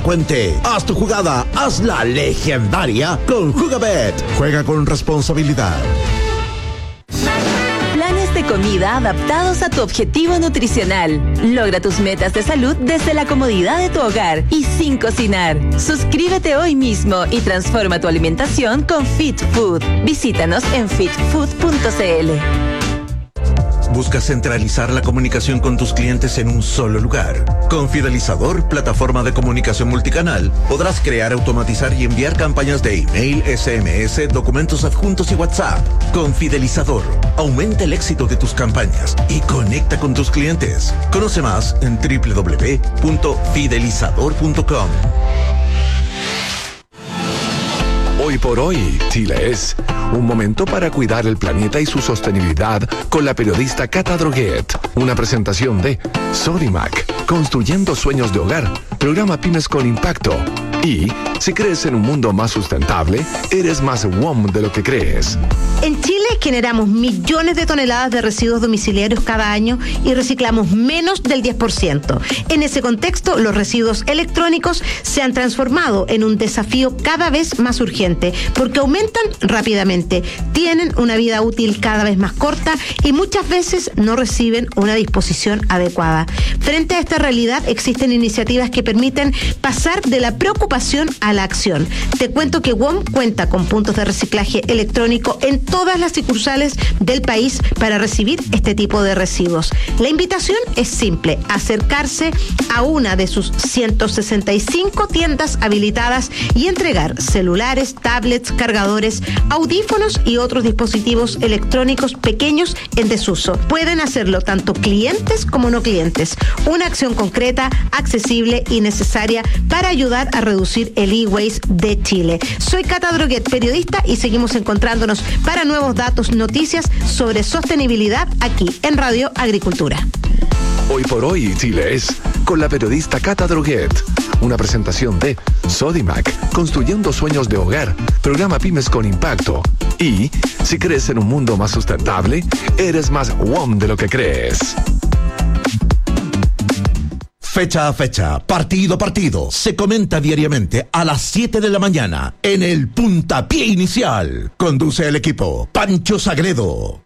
cuente. Haz tu jugada, hazla legendaria con Jugabet. Juega con responsabilidad. Planes de comida adaptados a tu objetivo nutricional. Logra tus metas de salud desde la comodidad de tu hogar y sin cocinar. Suscríbete hoy mismo y transforma tu alimentación con Fit Food. Visítanos en fitfood.cl. ¿Buscas centralizar la comunicación con tus clientes en un solo lugar? Con Fidelizador, plataforma de comunicación multicanal, podrás crear, automatizar y enviar campañas de email, SMS, documentos adjuntos y WhatsApp. Con Fidelizador, aumenta el éxito de tus campañas y conecta con tus clientes. Conoce más en www.fidelizador.com. Hoy por hoy, Chile es un momento para cuidar el planeta y su sostenibilidad con la periodista Cata Droguet. Una presentación de Sodimac, construyendo sueños de hogar, programa Pymes con Impacto. Y si crees en un mundo más sustentable, eres más WOM de lo que crees. En Chile generamos millones de toneladas de residuos domiciliarios cada año y reciclamos menos del 10%. En ese contexto, los residuos electrónicos se han transformado en un desafío cada vez más urgente porque aumentan rápidamente, tienen una vida útil cada vez más corta y muchas veces no reciben una disposición adecuada. Frente a esta realidad, existen iniciativas que permiten pasar de la preocupación a la acción. Te cuento que WOM cuenta con puntos de reciclaje electrónico en todas las sucursales del país para recibir este tipo de residuos. La invitación es simple: acercarse a una de sus 165 tiendas habilitadas y entregar celulares, tablets, cargadores, audífonos y otros dispositivos electrónicos pequeños en desuso. Pueden hacerlo tanto clientes como no clientes. Una acción concreta, accesible y necesaria para ayudar a reducir el e-waste de Chile. Soy Cata Droguet, periodista, y seguimos encontrándonos para nuevos datos, noticias sobre sostenibilidad aquí en Radio Agricultura. Hoy por hoy, Chile es con la periodista Cata Droguet. Una presentación de Sodimac, construyendo sueños de hogar, programa Pymes con Impacto. Y si crees en un mundo más sustentable, eres más WOM de lo que crees. Fecha a fecha, partido a partido, se comenta diariamente a las 7 de la mañana en el Puntapié Inicial. Conduce el equipo Pancho Sagredo.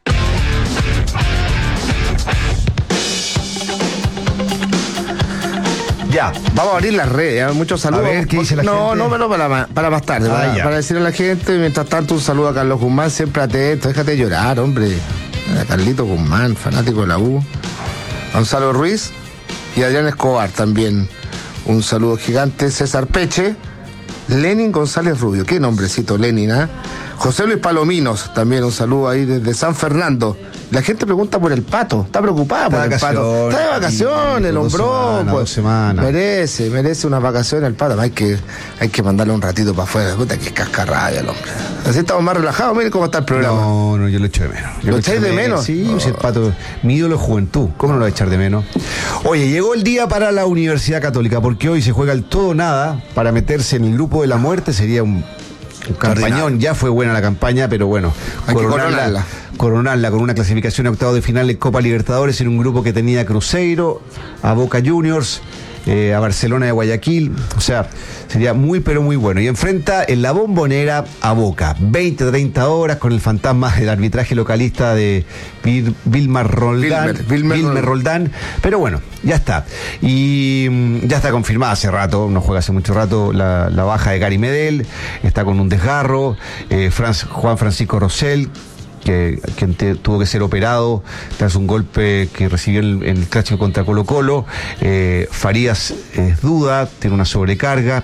Ya, vamos a abrir las redes. Muchos saludos. A ver, ¿qué dice la gente? No, pero para más tarde. Para decirle a la gente. Mientras tanto, un saludo a Carlos Guzmán, siempre atento. Déjate de llorar, hombre. A Carlito Guzmán, fanático de la U. A Gonzalo Ruiz y Adrián Escobar también. Un saludo gigante. César Peche. Lenin González Rubio. Qué nombrecito, Lenin, ¿ah? José Luis Palominos, también un saludo ahí desde San Fernando. La gente pregunta por el Pato, está preocupada por el Pato. Está de vacaciones, el hombrón. 2 semanas. Merece unas vacaciones el Pato. Hay que mandarle un ratito para afuera. Puta, que cascarrabia el hombre. Así estamos más relajados. Miren cómo está el programa. No, yo lo echo de menos. ¿Lo echáis de menos? Sí, el Pato, mi ídolo de juventud. ¿Cómo no lo voy a echar de menos? Oye, llegó el día para la Universidad Católica, porque hoy se juega el todo o nada para meterse en el grupo de la muerte. Sería un campañón. Ya fue buena la campaña, pero bueno, hay que coronarla con una clasificación a octavos de final en Copa Libertadores en un grupo que tenía a Cruzeiro, a Boca Juniors, a Barcelona de Guayaquil. O sea, sería muy pero muy bueno. Y enfrenta en la Bombonera a Boca, 20-30 horas, con el fantasma del arbitraje localista de Wilmer Roldán. Pero bueno, ya está. Y ya está confirmada hace rato, no juega hace mucho rato, la baja de Gary Medel. Está con un desgarro. Juan Francisco Rosell, quien tuvo que ser operado tras un golpe que recibió en el clásico contra Colo-Colo. Farías es duda, tiene una sobrecarga.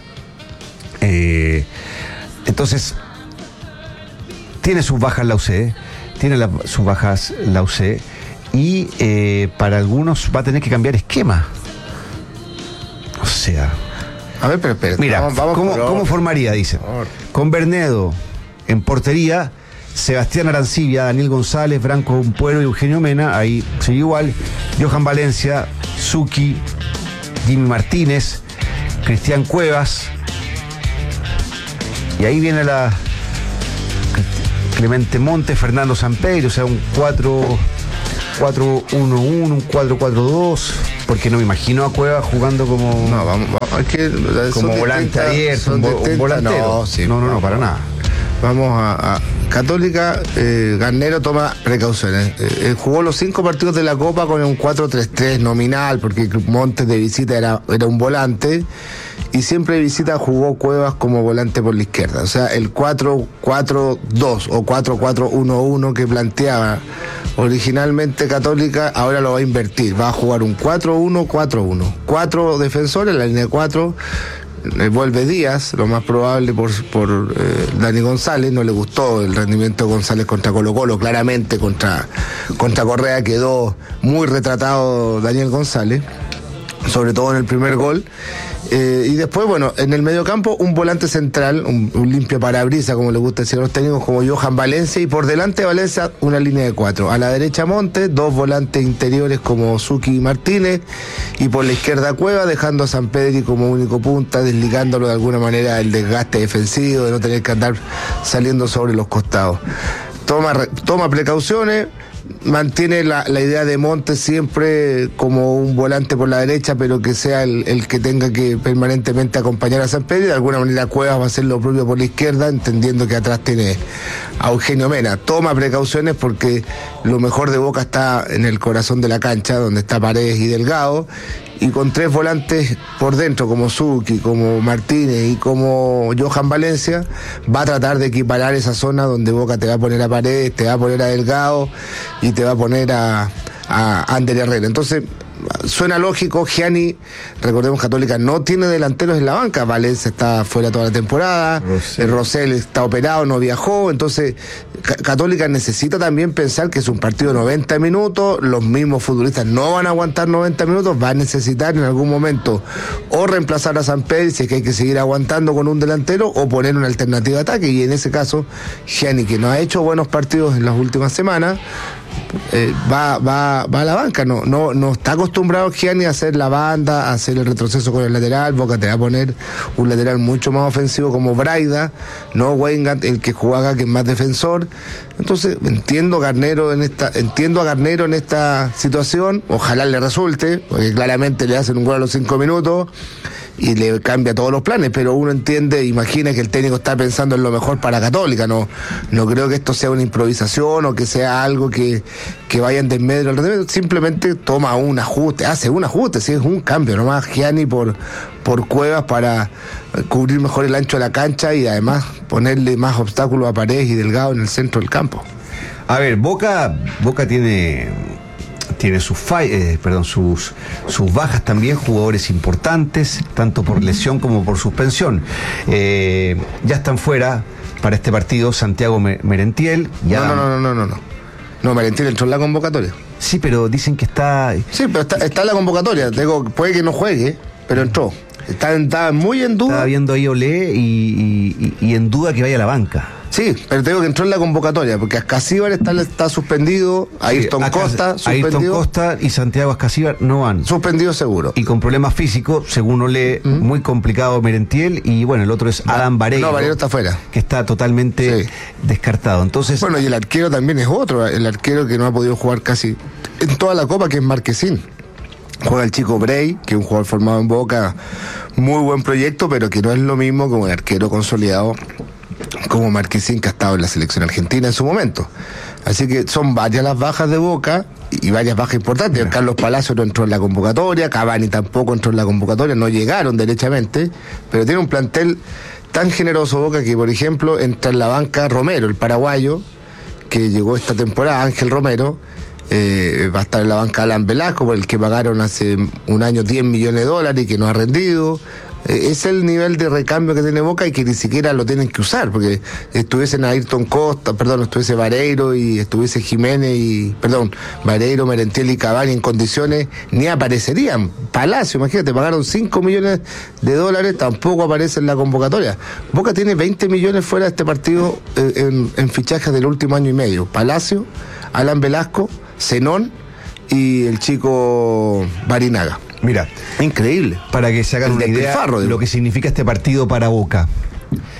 Entonces, tiene sus bajas la UC, sus bajas la UC, y para algunos va a tener que cambiar esquema. O sea, a ver, pero mira, vamos ¿cómo formaría? Dice, con Bernedo en portería, Sebastián Arancibia, Daniel González, Branco Umpuero y Eugenio Mena. Ahí sigue igual. Johan Valencia, Zucchi, Jimmy Martínez, Cristian Cuevas. Y ahí viene la Clemente Montes, Fernando Sampedro, o sea, un 4-1-1, un 4-4-2. Porque no me imagino a Cuevas jugando como... No, vamos es que como volante abierto, un volantero. No, sí, no, para nada. Vamos a Católica, Garnero toma precauciones. Jugó los 5 partidos de la Copa con un 4-3-3 nominal, porque Montes de visita era un volante, y siempre de visita jugó Cuevas como volante por la izquierda. O sea, el 4-4-2 o 4-4-1-1 que planteaba originalmente Católica, ahora lo va a invertir. Va a jugar un 4-1-4-1. 4 defensores en la línea de 4. Vuelve Díaz, lo más probable por Dani González. No le gustó el rendimiento de González contra Colo-Colo, claramente contra Correa quedó muy retratado Daniel González, sobre todo en el primer gol. Y después, bueno, en el mediocampo un volante central, un limpio parabrisas, como le gusta decir a los técnicos, como Johan Valencia, y por delante de Valencia una línea de 4. A la derecha Montes, 2 volantes interiores como Zucchi y Martínez, y por la izquierda Cueva, dejando a Sampedri como único punta, desligándolo de alguna manera el desgaste defensivo, de no tener que andar saliendo sobre los costados. Toma precauciones. Mantiene la idea de Montes siempre como un volante por la derecha, pero que sea el que tenga que permanentemente acompañar a Sampedri. De alguna manera Cuevas va a hacer lo propio por la izquierda, entendiendo que atrás tiene a Eugenio Mena. Toma precauciones porque lo mejor de Boca está en el corazón de la cancha, donde está Paredes y Delgado, y con 3 volantes por dentro, como Zucchi, como Martínez y como Johan Valencia, va a tratar de equiparar esa zona donde Boca te va a poner a Paredes, te va a poner a Delgado y te va a poner a Ander Herrera. Entonces, suena lógico. Gianni, recordemos, Católica no tiene delanteros en la banca. Valencia está fuera toda la temporada, Rosell está operado, no viajó. Entonces Católica necesita también pensar que es un partido de 90 minutos, los mismos futbolistas no van a aguantar 90 minutos, va a necesitar en algún momento o reemplazar a Sampedri si es que hay que seguir aguantando con un delantero, o poner una alternativa de ataque, y en ese caso Gianni, que no ha hecho buenos partidos en las últimas semanas, va a la banca. No está acostumbrado Gianni a hacer la banda, a hacer el retroceso con el lateral. Boca te va a poner un lateral mucho más ofensivo como Braida, no Weingart, el que juega, que es más defensor. Entonces entiendo a Garnero en esta situación. Ojalá le resulte, porque claramente le hacen un gol a los 5 minutos y le cambia todos los planes, pero uno imagina que el técnico está pensando en lo mejor para Católica. No creo que esto sea una improvisación o que sea algo que vaya en desmedro al rendimiento. Simplemente toma un ajuste, hace un ajuste, sí, es un cambio nomás Gianni por Cuevas, para cubrir mejor el ancho de la cancha y además ponerle más obstáculos a Paredes y Delgado en el centro del campo. A ver, Boca tiene sus bajas también, jugadores importantes, tanto por lesión como por suspensión. Ya están fuera para este partido Santiago Merentiel. No, Merentiel entró en la convocatoria. Sí, pero dicen que está... Sí, pero está en la convocatoria. Digo, puede que no juegue, pero entró. Está muy en duda. Estaba viendo ahí Olé y en duda que vaya a la banca. Sí, pero te digo que entró en la convocatoria, porque Ascasíbar está suspendido, Ayrton Costa suspendido. Ayrton Costa y Santiago Ascasíbar no van. Suspendido seguro. Y con problemas físicos, según Olé, muy complicado Merentiel, y bueno, el otro es Adam Vareiro. No, Vareiro está fuera. Que está totalmente descartado. Entonces, bueno, y el arquero también es otro, el arquero que no ha podido jugar casi en toda la Copa, que es Marquesín. Juega el chico Bray, que es un jugador formado en Boca, muy buen proyecto, pero que no es lo mismo como el arquero consolidado como Marquesín, que ha estado en la selección argentina en su momento. Así que son varias las bajas de Boca y varias bajas importantes. Yeah. Carlos Palacio no entró en la convocatoria, Cavani tampoco entró en la convocatoria, no llegaron derechamente, pero tiene un plantel tan generoso Boca que, por ejemplo, entra en la banca Romero, el paraguayo, que llegó esta temporada, Ángel Romero. Va a estar en la banca Alan Velasco, por el que pagaron hace un año $10 millones y que no ha rendido. Es el nivel de recambio que tiene Boca y que ni siquiera lo tienen que usar, porque estuviesen Ayrton Costa, estuviese Vareiro y estuviese Vareiro, Merentiel y Cavani en condiciones, ni aparecerían. Palacio, imagínate, pagaron $5 millones, tampoco aparece en la convocatoria. Boca tiene 20 millones fuera de este partido en fichajes del último año y medio. Palacio, Alan Velasco, Zenón y el chico Barinaga. Mira, increíble. Para que se hagan una idea de lo que significa este partido para Boca.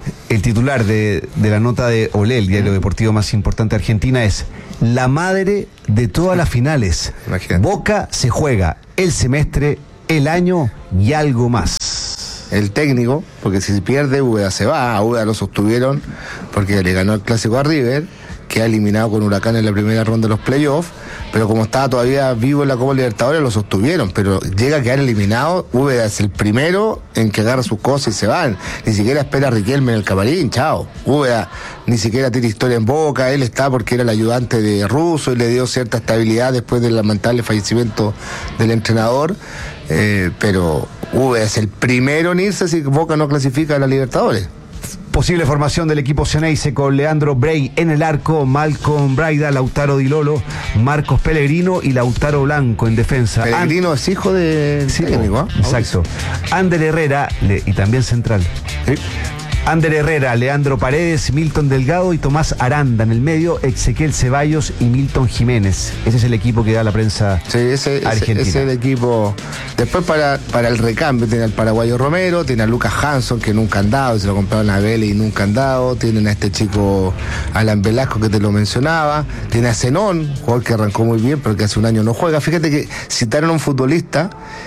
El titular de la nota de Olé, el diario deportivo más importante de Argentina, es: la madre de todas las finales. Imagínate. Boca se juega el semestre, el año y algo más. El técnico, porque si pierde Úbeda se va, a Úbeda lo sostuvieron porque le ganó el clásico a River, queda eliminado con Huracán en la primera ronda de los playoffs, pero como estaba todavía vivo en la Copa Libertadores lo sostuvieron, pero llega a quedar eliminado. Úbeda es el primero en que agarra sus cosas y se van, ni siquiera espera a Riquelme en el camarín, chao. Úbeda ni siquiera tiene historia en Boca, él está porque era el ayudante de Russo y le dio cierta estabilidad después del lamentable fallecimiento del entrenador, pero Úbeda es el primero en irse si Boca no clasifica a la Libertadores. Posible formación del equipo Ceneice con Leandro Brey en el arco, Malcolm Braida, Lautaro Di Lolo, Marcos Pellegrino y Lautaro Blanco en defensa. Pellegrino es hijo de técnico, ¿eh? Exacto. Ander Herrera y también central. ¿Sí? Ander Herrera, Leandro Paredes, Milton Delgado y Tomás Aranda en el medio, Ezequiel Ceballos y Milton Jiménez. Ese es el equipo que da la prensa argentina. Ese es el equipo. Después para el recambio tiene al paraguayo Romero, tiene a Lucas Hanson que nunca han dado, se lo compraron a Vélez y nunca han dado, tienen a este chico Alan Velasco que te lo mencionaba, tiene a Zenón, jugador que arrancó muy bien pero que hace un año no juega. Fíjate que citaron a un futbolista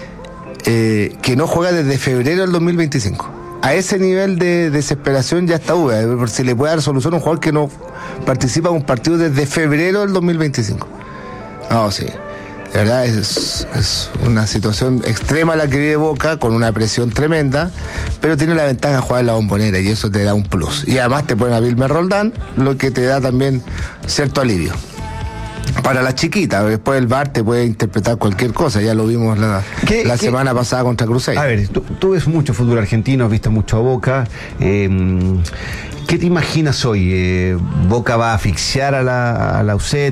que no juega desde febrero del 2025. A ese nivel de desesperación ya está Úbeda, por si le puede dar solución a un jugador que no participa en un partido desde febrero del 2025. No, sí. De verdad es una situación extrema la que vive Boca, con una presión tremenda, pero tiene la ventaja de jugar en la Bombonera y eso te da un plus. Y además te ponen a Wilmer Roldán, lo que te da también cierto alivio. Para las chiquitas, después el VAR te puede interpretar cualquier cosa, ya lo vimos la semana pasada contra Cruzeiro. A ver, tú ves mucho fútbol argentino, has visto mucho a Boca. ¿Qué te imaginas hoy? ¿Boca va a asfixiar a la UC?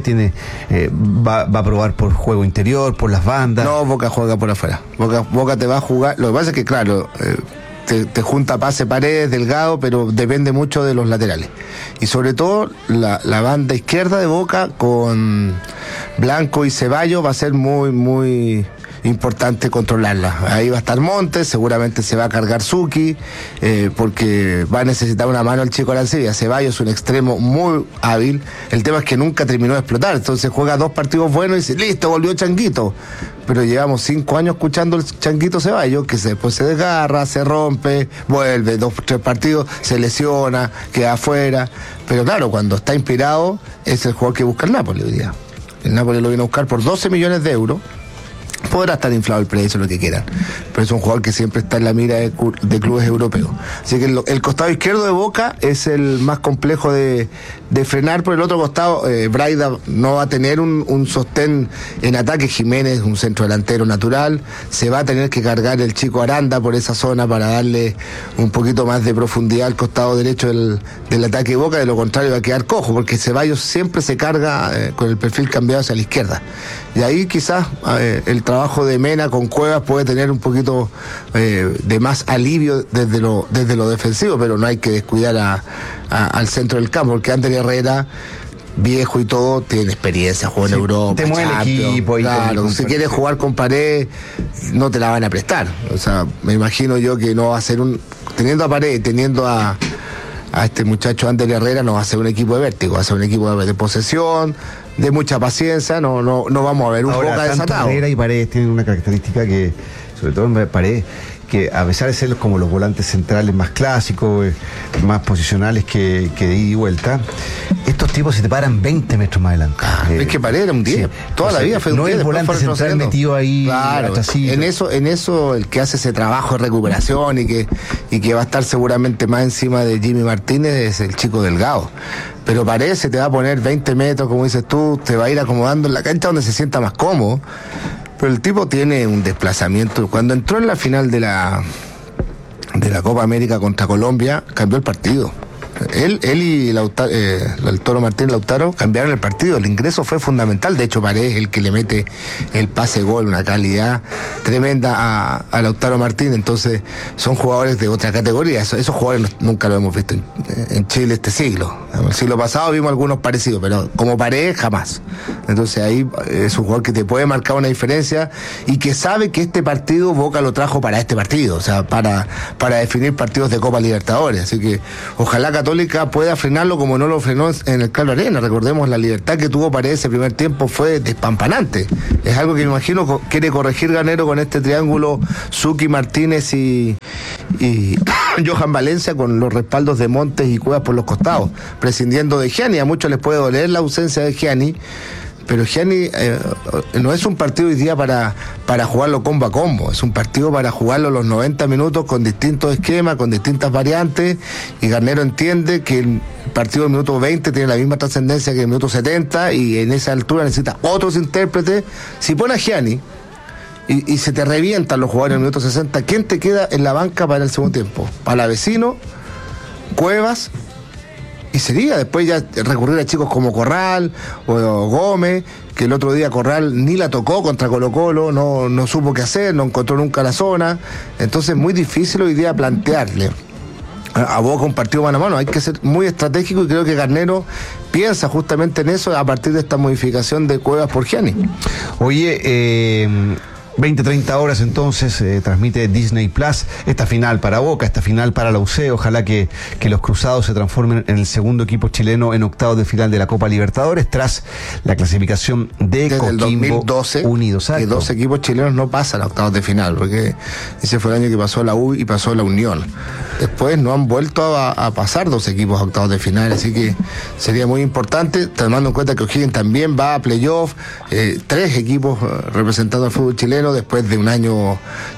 ¿Va a probar por juego interior, por las bandas? No, Boca juega por afuera. Boca te va a jugar. Lo que pasa es que, claro, te junta pase Paredes, Delgado, pero depende mucho de los laterales. Y sobre todo la banda izquierda de Boca con Blanco y Ceballos va a ser muy, muy importante controlarla. Ahí va a estar Montes, seguramente se va a cargar Zucchi, porque va a necesitar una mano el chico Arancibia. Ceballos es un extremo muy hábil. El tema es que nunca terminó de explotar, entonces juega 2 partidos buenos y dice, listo, volvió Changuito. Pero llevamos 5 años escuchando el Changuito Ceballos, que después se desgarra, se rompe, vuelve, 2 o 3 partidos, se lesiona, queda afuera. Pero claro, cuando está inspirado, es el jugador que busca el Napoli hoy día. El Napoli lo viene a buscar por 12 millones de euros. Podrá estar inflado el precio, lo que quieran, pero es un jugador que siempre está en la mira de clubes europeos. Así que el costado izquierdo de Boca es el más complejo de frenar. Por el otro costado, Braida no va a tener un sostén en ataque. Jiménez, un centro delantero natural, se va a tener que cargar el chico Aranda por esa zona para darle un poquito más de profundidad al costado derecho del ataque de Boca. De lo contrario va a quedar cojo, porque Ceballos siempre se carga con el perfil cambiado hacia la izquierda. Y ahí quizás el trabajo de Mena con Cuevas puede tener un poquito de más alivio desde lo defensivo, pero no hay que descuidar al centro del campo, porque Ander Herrera, viejo y todo, tiene experiencia, juega en Europa, te mueve el equipo. Claro, si quieres jugar con Paredes, no te la van a prestar. O sea, me imagino yo que no va a ser teniendo a Paredes, teniendo a este muchacho Ander Herrera, no va a ser un equipo de vértigo, va a ser un equipo de posesión, de mucha paciencia. No vamos a ver un Boca desatado. Herrera y Paredes tienen una característica que, sobre todo en Paredes, que a pesar de ser como los volantes centrales más clásicos, más posicionales que de ida y vuelta, estos tipos se te paran 20 metros más adelante. Es que Paredes era un 10, toda la vida fue un 10. No es el volante central metido ahí. Claro, en eso el que hace ese trabajo de recuperación y que va a estar seguramente más encima de Jimmy Martínez es el chico Delgado. Pero Paredes se te va a poner 20 metros, como dices tú, te va a ir acomodando en la cancha donde se sienta más cómodo. Pero el tipo tiene un desplazamiento. Cuando entró en la final de la Copa América contra Colombia, cambió el partido. Él y el Toro Martín Lautaro cambiaron el partido. El ingreso fue fundamental. De hecho, Paredes es el que le mete el pase gol, una calidad tremenda a Lautaro Martín. Entonces, son jugadores de otra categoría. Esos jugadores nunca lo hemos visto en Chile este siglo. El siglo pasado vimos algunos parecidos, pero como Paredes, jamás. Entonces, ahí es un jugador que te puede marcar una diferencia y que sabe que este partido Boca lo trajo para este partido, o sea, para definir partidos de Copa Libertadores. Así que ojalá Católica pueda frenarlo como no lo frenó en el Carlos Arena. Recordemos, la libertad que tuvo Paredes ese primer tiempo fue despampanante. Es algo que me imagino quiere corregir Garnero con este triángulo Zucchi, Martínez y Johan Valencia, con los respaldos de Montes y Cuevas por los costados, prescindiendo de Gianni. A muchos les puede doler la ausencia de Gianni, pero Gianni no es un partido hoy día para jugarlo combo a combo, es un partido para jugarlo los 90 minutos con distintos esquemas, con distintas variantes, y Garnero entiende que el partido del minuto 20 tiene la misma trascendencia que el minuto 70, y en esa altura necesita otros intérpretes. Si pone a Gianni y se te revientan los jugadores en el minuto 60, ¿quién te queda en la banca para el segundo tiempo? Palavecino, Cuevas, y sería después ya recurrir a chicos como Corral o Gómez, que el otro día Corral ni la tocó contra Colo-Colo, no supo qué hacer, no encontró nunca la zona. Entonces muy difícil hoy día plantearle a Boca un partido mano a mano. Hay que ser muy estratégico, y creo que Garnero piensa justamente en eso a partir de esta modificación de Cuevas por Gianni. Oye, 20-30 horas entonces transmite Disney Plus esta final para Boca, esta final para la UC. Ojalá que los cruzados se transformen en el segundo equipo chileno en octavos de final de la Copa Libertadores tras la clasificación de desde Coquimbo el 2012, Unido. Que 2 equipos chilenos no pasan a octavos de final, porque ese fue el año que pasó la U y pasó la Unión. Después no han vuelto a pasar 2 equipos a octavos de final, así que sería muy importante, tomando en cuenta que O'Higgins también va a playoff, 3 equipos representando al fútbol chileno después de un año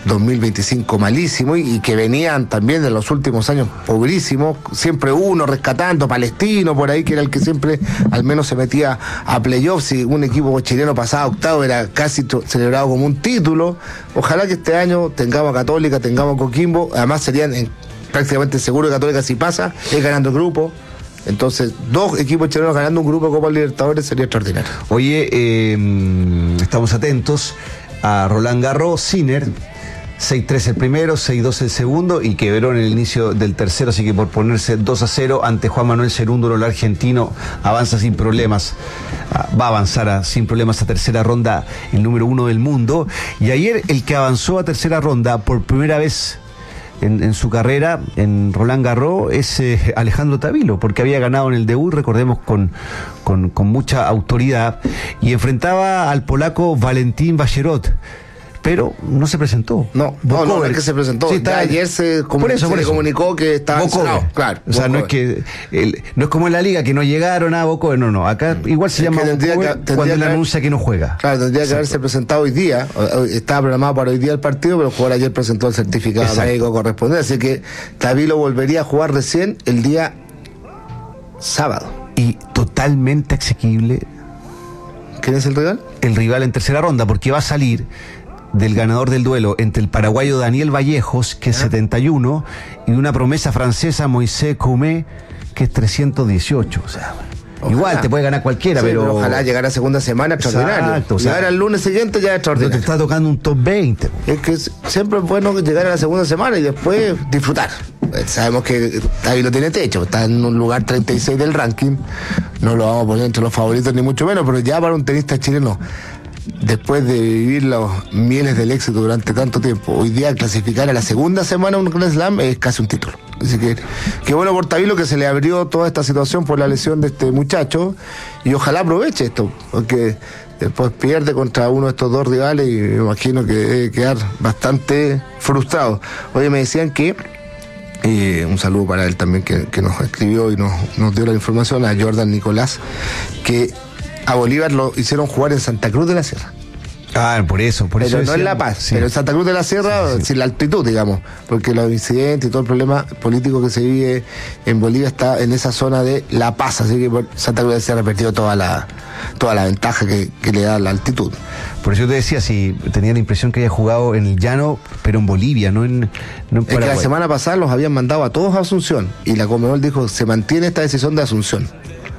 2025 malísimo, y que venían también de los últimos años pobrísimos, siempre uno rescatando, Palestino por ahí, que era el que siempre al menos se metía a playoffs. Si un equipo chileno pasaba a octavo era casi celebrado como un título. Ojalá que este año tengamos a Católica, tengamos a Coquimbo, además serían prácticamente seguro que Católica, si pasa, es ganando el grupo. Entonces, 2 equipos chilenos ganando un grupo de Copa Libertadores sería extraordinario. Oye, estamos atentos a Roland Garros, Sinner, 6-3 el primero, 6-2 el segundo, y quebró en el inicio del tercero, así que por ponerse 2-0 ante Juan Manuel Cerúndolo, el argentino avanza sin problemas, va a avanzar sin problemas a tercera ronda, el número 1 del mundo. Y ayer el que avanzó a tercera ronda por primera vez en su carrera en Roland Garros es Alejandro Tavilo, porque había ganado en el debut, recordemos, con mucha autoridad, y enfrentaba al polaco Valentín Vacherot, pero no se presentó. No es que se presentó. Sí, ayer se comunicó que estaba sancionado. Claro. O sea, no es que no es como en la liga que no llegaron a Bocover, no. Acá igual se llama Bocover cuando él anuncia que no juega. Claro, tendría que haberse presentado hoy día. Estaba programado para hoy día el partido, pero el jugador ayer presentó el certificado médico correspondiente, así que Tavilo volvería a jugar recién el día sábado. Y totalmente asequible. ¿Quién es el rival? El rival en tercera ronda, porque va a salir del ganador del duelo entre el paraguayo Daniel Vallejos, que es 71, y una promesa francesa, Moisés Coumé, que es 318. O sea, ojalá. Igual te puede ganar cualquiera, sí, pero ojalá llegar a segunda semana extraordinario. Exacto, llegar al lunes siguiente ya es extraordinario. No te está tocando un top 20. Es que siempre es bueno llegar a la segunda semana y después disfrutar. Sabemos que ahí lo tiene techo, está en un lugar 36 del ranking, no lo vamos a poner entre los favoritos ni mucho menos, pero ya para un tenista chileno, después de vivir los mieles del éxito durante tanto tiempo, hoy día clasificar a la segunda semana un Grand Slam es casi un título. Así que qué bueno por Tavilo, que se le abrió toda esta situación por la lesión de este muchacho, y ojalá aproveche esto, porque después pierde contra uno de estos 2 rivales y me imagino que debe quedar bastante frustrado. Oye, me decían que un saludo para él también, que nos escribió y nos dio la información, a Jordan Nicolás, que a Bolívar lo hicieron jugar en Santa Cruz de la Sierra. Por eso. Pero no en La Paz, pero en Santa Cruz de la Sierra, sin la altitud, digamos, porque los incidentes y todo el problema político que se vive en Bolivia está en esa zona de La Paz, así que Santa Cruz de la Sierra ha perdido toda la toda la ventaja que le da la altitud. Por eso yo te decía, si tenía la impresión que había jugado en el llano, pero en Bolivia, no en Paraguay. Es que la semana pasada los habían mandado a todos a Asunción y la Conmebol dijo, se mantiene esta decisión de Asunción.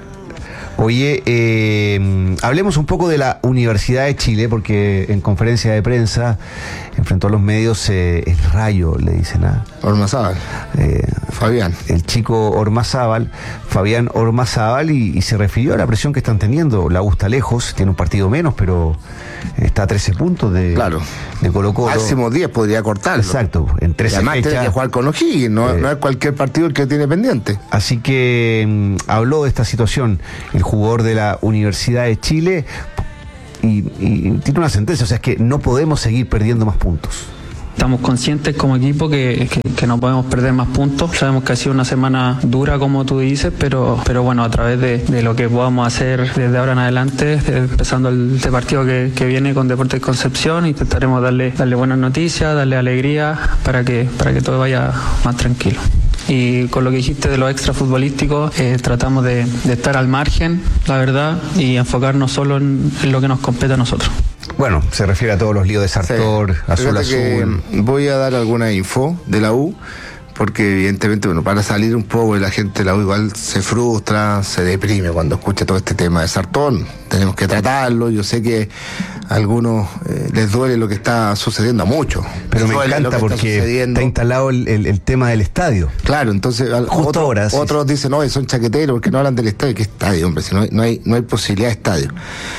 Oye, hablemos un poco de la Universidad de Chile, porque en conferencia de prensa enfrentó a los medios el Rayo, le dicen a Ormazábal. Fabián. El chico Ormazábal, Fabián Ormazábal, y se refirió a la presión que están teniendo. La U está lejos, tiene un partido menos, pero está a 13 puntos de Colo-Colo. Máximo 10 podría cortarlo. Exacto, en 13 además fechas. Tiene que jugar con O'Higgins, no es cualquier partido el que tiene pendiente. Así que habló de esta situación el jugador de la Universidad de Chile y tiene una sentencia, o sea, es que no podemos seguir perdiendo más puntos. Estamos conscientes como equipo que no podemos perder más puntos. Sabemos que ha sido una semana dura, como tú dices, pero bueno, a través de lo que podamos hacer desde ahora en adelante, empezando este partido que viene con Deportes Concepción, intentaremos darle buenas noticias, darle alegría para que todo vaya más tranquilo. Y con lo que dijiste de los extra futbolísticos, tratamos de estar al margen, la verdad, y enfocarnos solo en lo que nos compete a nosotros. Bueno, se refiere a todos los líos de Sartor, Azul. Voy a dar alguna info de la U, porque evidentemente, para salir un poco, la gente de la U igual se frustra, se deprime cuando escucha todo este tema de Sartor. Tenemos que tratarlo. Yo sé que a algunos les duele lo que está sucediendo, a muchos. Pero me encanta porque está instalado el tema del estadio. Claro, entonces otros dicen, no, son chaqueteros porque no hablan del estadio. ¿Qué estadio, hombre? Si no hay posibilidad de estadio.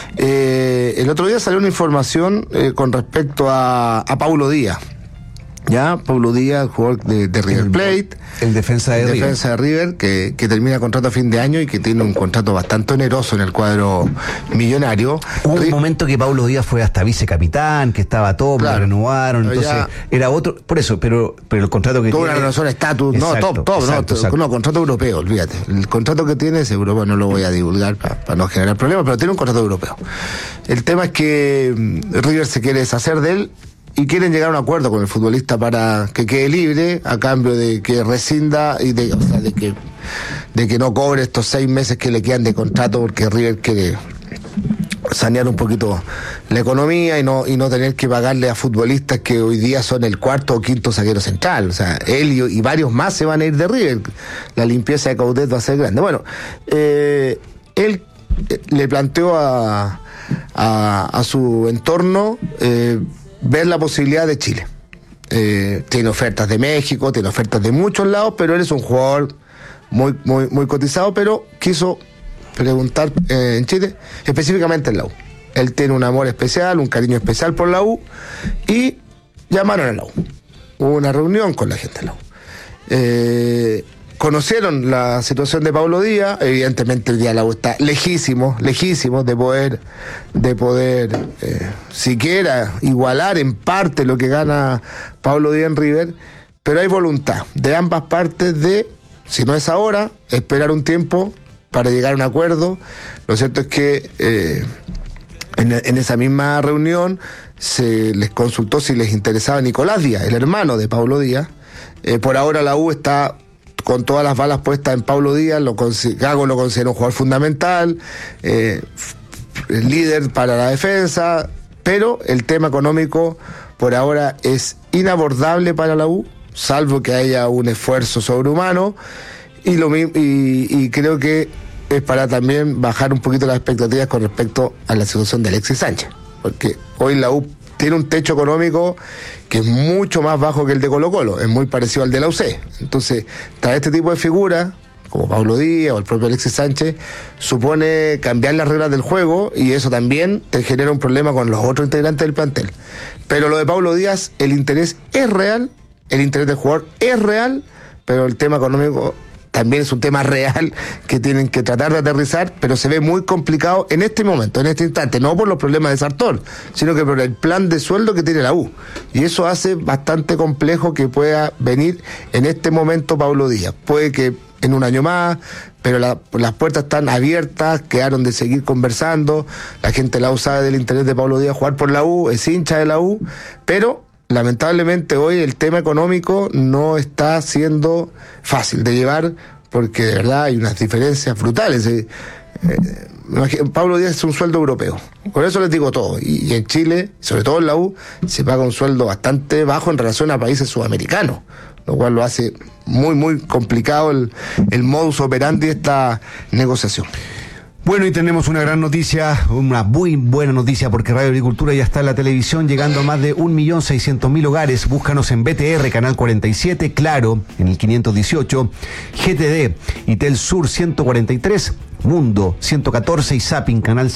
El otro día salió una información con respecto a Paulo Díaz. Ya, Paulo Díaz, jugador de River Plate. El defensa de River, que termina contrato a fin de año y que tiene un contrato bastante oneroso en el cuadro millonario. Hubo un momento que Paulo Díaz fue hasta vicecapitán, que estaba top, lo renovaron, entonces era otro, por eso, pero el contrato que toda tiene... una renovación estatus, exacto. Contrato europeo, olvídate. El contrato que tiene es europeo, no lo voy a divulgar para no generar problemas, pero tiene un contrato europeo. El tema es que River se quiere deshacer de él, y quieren llegar a un acuerdo con el futbolista para que quede libre, a cambio de que rescinda y de que no cobre estos 6 meses que le quedan de contrato, porque River quiere sanear un poquito la economía y no tener que pagarle a futbolistas que hoy día son el 4º o 5º zaguero central. O sea, él y varios más se van a ir de River. La limpieza de Caudet va a ser grande. Bueno, él le planteó a su entorno ver la posibilidad de Chile. Tiene ofertas de México, tiene ofertas de muchos lados, pero él es un jugador muy cotizado, pero quiso preguntar en Chile, específicamente en la U. Él tiene un amor especial, un cariño especial por la U, y llamaron a la U. Hubo una reunión con la gente de la U. Conocieron la situación de Paulo Díaz. Evidentemente el día la U está lejísimo de poder siquiera igualar en parte lo que gana Paulo Díaz en River, pero hay voluntad de ambas partes de, si no es ahora, esperar un tiempo para llegar a un acuerdo. Lo cierto es que en esa misma reunión se les consultó si les interesaba Nicolás Díaz, el hermano de Paulo Díaz. Por ahora la U está con todas las balas puestas en Paulo Díaz. Gago lo considera un jugador fundamental, líder para la defensa, pero el tema económico por ahora es inabordable para la U, salvo que haya un esfuerzo sobrehumano, y creo que es para también bajar un poquito las expectativas con respecto a la situación de Alexis Sánchez, porque hoy la U tiene un techo económico que es mucho más bajo que el de Colo-Colo, es muy parecido al de la UC. Entonces, traer este tipo de figuras, como Paulo Díaz o el propio Alexis Sánchez, supone cambiar las reglas del juego, y eso también te genera un problema con los otros integrantes del plantel. Pero lo de Paulo Díaz, el interés es real, el interés del jugador es real, pero el tema económico también es un tema real que tienen que tratar de aterrizar, pero se ve muy complicado en este momento, en este instante, no por los problemas de Sartor, sino que por el plan de sueldo que tiene la U. Y eso hace bastante complejo que pueda venir en este momento Paulo Díaz. Puede que en un año más, pero las puertas están abiertas, quedaron de seguir conversando. La gente de la U sabe del interés de Paulo Díaz jugar por la U, es hincha de la U, pero lamentablemente hoy el tema económico no está siendo fácil de llevar, porque de verdad hay unas diferencias brutales. Pablo Díaz es un sueldo europeo. Con eso les digo todo. Y en Chile, sobre todo en la U, se paga un sueldo bastante bajo en relación a países sudamericanos, lo cual lo hace muy, muy complicado el modus operandi de esta negociación. Bueno, y tenemos una gran noticia, una muy buena noticia, porque Radio Agricultura ya está en la televisión, llegando a más de 1.600.000 hogares. Búscanos en BTR, Canal 47, Claro, en el 518, GTD y Telsur 143, Mundo 114 y Zapping, Canal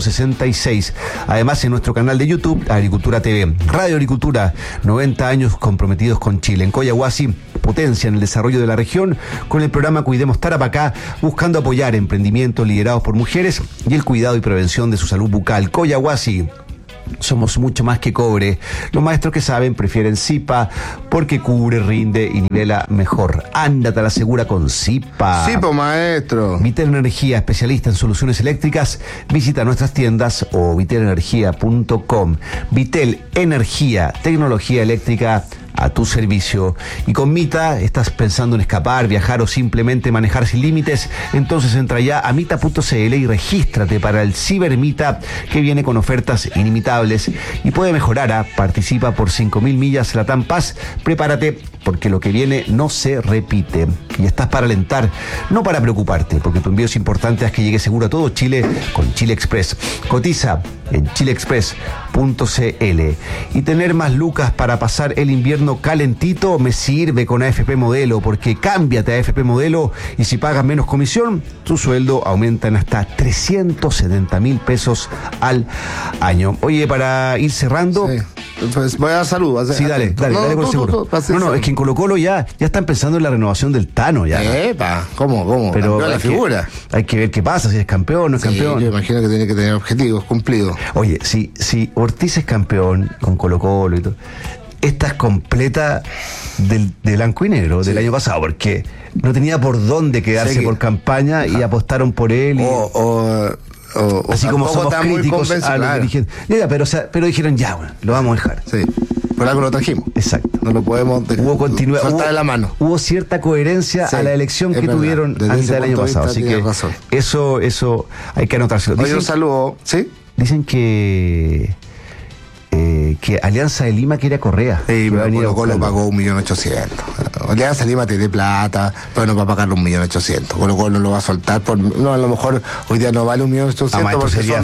166. Además, en nuestro canal de YouTube, Agricultura TV. Radio Agricultura, 90 años comprometidos con Chile. En Coyahuasi, potencia en el desarrollo de la región, con el programa Cuidemos Tarapacá, buscando apoyar emprendimientos liderados por mujeres y el cuidado y prevención de su salud bucal. Coyahuasi, somos mucho más que cobre. Los maestros que saben prefieren Zipa porque cubre, rinde y nivela mejor. Ándate a la segura con Zipa. Zipa, maestro. Vitel Energía, especialista en soluciones eléctricas. Visita nuestras tiendas o vitelenergia.com. Vitel Energía, tecnología eléctrica a tu servicio. Y con Mita, ¿estás pensando en escapar, viajar o simplemente manejar sin límites? Entonces entra ya a mita.cl y regístrate para el Cibermita, que viene con ofertas ilimitables y puede mejorar. Participa por 5.000 millas Latam Paz. Prepárate, porque lo que viene no se repite. Y estás para alentar, no para preocuparte, porque tu envío es importante. Haz que llegue seguro a todo Chile con Chile Express. Cotiza en chileexpress.cl. Y tener más lucas para pasar el invierno calentito me sirve con AFP Modelo, porque cámbiate a AFP Modelo y si pagas menos comisión, tu sueldo aumenta en hasta 370.000 pesos al año. Oye, para ir cerrando... Sí. Pues voy a dar saludos. Sí, dale con seguro. No, es que en Colo-Colo ya están pensando en la renovación del Tano. Ya. Epa, ¿cómo? Pero la figura. Hay que ver qué pasa, si es campeón o no es campeón. Yo imagino que tiene que tener objetivos cumplidos. Oye, si Ortiz es campeón con Colo-Colo y todo, esta es completa del blanco y negro del año pasado, porque no tenía por dónde quedarse por campaña y apostaron por él. Así como somos críticos a los dirigentes. Pero dijeron, ya, bueno, lo vamos a dejar. Sí, por algo lo trajimos. Exacto. No lo podemos soltar de la mano. Hubo cierta coherencia a la elección que tuvieron antes del año pasado. Así que eso hay que anotárselo. Oye, un saludo, ¿sí? Dicen que Alianza de Lima quiere a Correa. Sí, pero Colo pagó 1.800.000. Alianza de Lima tiene plata, pero no va a pagar 1.800.000. Colo no lo va a soltar. A lo mejor hoy día no vale 1.800.000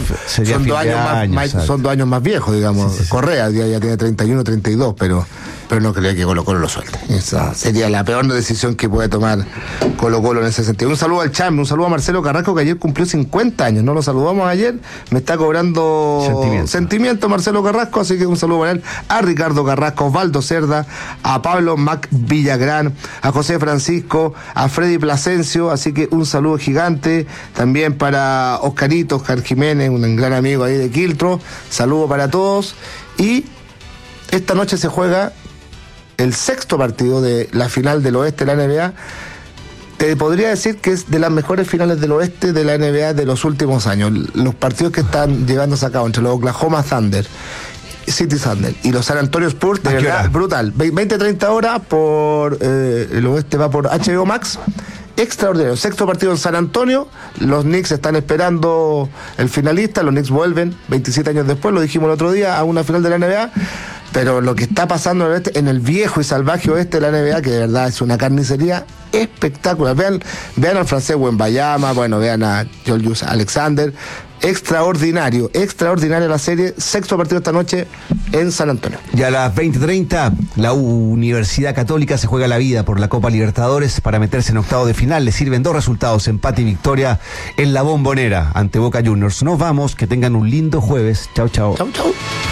porque son 2 años más viejos, digamos. Sí. Correa ya tiene 31, 32, pero no creo que Colo lo suelte. Esa sería la peor decisión que puede tomar Colo en ese sentido. Un saludo al Chame, un saludo a Marcelo Carrasco, que ayer cumplió 50 años. No lo saludamos ayer, me está cobrando sentimiento Marcelo Carrasco, así que un saludo para él, a Ricardo Carrasco, Osvaldo Cerda, a Pablo Mac Villagrán, a José Francisco, a Freddy Plasencio, así que un saludo gigante también para Oscar Jiménez, un gran amigo ahí de Quiltro. Saludo para todos. Y esta noche se juega el 6º partido de la final del oeste de la NBA. Te podría decir que es de las mejores finales del oeste de la NBA de los últimos años. Los partidos que están llevándose a cabo entre los Oklahoma Thunder, City Thunder y los San Antonio Spurs, de verdad, brutal. 20-30 horas por el oeste, va por HBO Max. Extraordinario. 6º partido en San Antonio. Los Knicks están esperando el finalista. Los Knicks vuelven 27 años después, lo dijimos el otro día, a una final de la NBA. Pero lo que está pasando en el viejo y salvaje oeste de la NBA, que de verdad es una carnicería espectacular. Vean al francés Wembanyama, vean a Julius Alexander. Extraordinaria la serie. 6º partido esta noche en San Antonio. Y a las 20:30, la Universidad Católica se juega la vida por la Copa Libertadores para meterse en octavos de final. Le sirven 2 resultados, empate y victoria en la Bombonera ante Boca Juniors. Nos vamos, que tengan un lindo jueves. Chau.